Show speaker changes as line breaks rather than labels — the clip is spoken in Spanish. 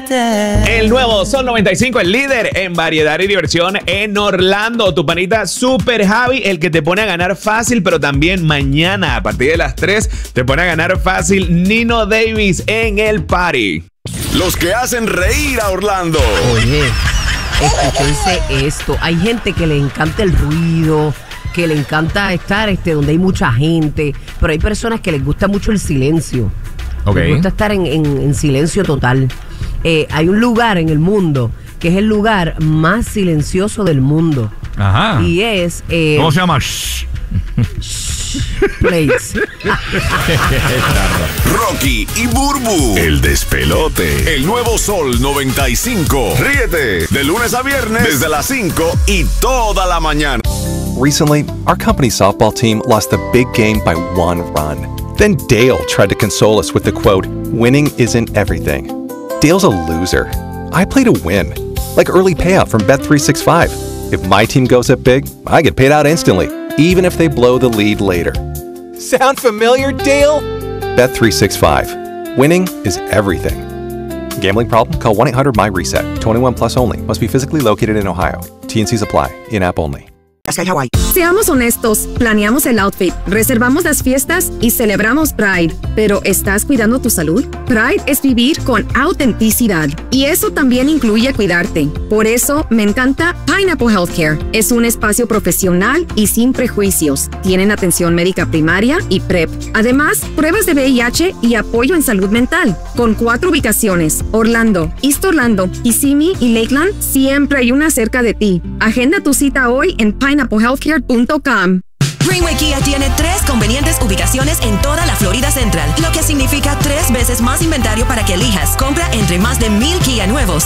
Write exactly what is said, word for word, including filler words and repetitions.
quererte.
El nuevo Sol noventa y cinco, el líder en variedad y diversión en Orlando. Tu panita Super Javi, el que te pone a ganar fácil, pero también mañana a partir de las tres te pone a ganar fácil Nino Davis en el party.
Los que hacen reír a Orlando.
Oye, escúchense esto. Hay gente que le encanta el ruido, que le encanta estar este, donde hay mucha gente, pero hay personas que les gusta mucho el silencio.
Okay.
Les gusta estar en, en, en silencio total. Eh, hay un lugar en el mundo que es el lugar más silencioso del mundo.
Ajá.
Y es... Eh,
¿Cómo se llama? Shh.
Place.
Rocky y Burbu, el despelote. El nuevo Sol noventa y cinco. Ríete de lunes a viernes desde las cinco y toda la mañana.
Recently, our company softball team lost the big game by one run. Then Dale tried to console us with the quote, "Winning isn't everything." Dale's a loser. I play to win. Like early payout from Bet three sixty-five. If my team goes up big, I get paid out instantly, even if they blow the lead later. Sound familiar, Dale? Bet three sixty-five. Winning is everything. Gambling problem? Call one eight hundred M Y RESET. twenty-one plus only. Must be physically located in Ohio. T and Cs apply. In-app only.
Seamos honestos, planeamos el outfit, reservamos las fiestas y celebramos Pride, pero ¿estás cuidando tu salud? Pride es vivir con autenticidad y eso también incluye cuidarte. Por eso me encanta Pineapple Healthcare. Es un espacio profesional y sin prejuicios. Tienen atención médica primaria y PrEP. Además, pruebas de V I H y apoyo en salud mental. Con cuatro ubicaciones, Orlando, East Orlando, Kissimmee y Lakeland, siempre hay una cerca de ti. Agenda tu cita hoy en pineapple healthcare punto com.
Greenway Kia tiene tres convenientes ubicaciones en toda la Florida Central, lo que significa tres veces más inventario para que elijas. Compra entre más de mil Kia nuevos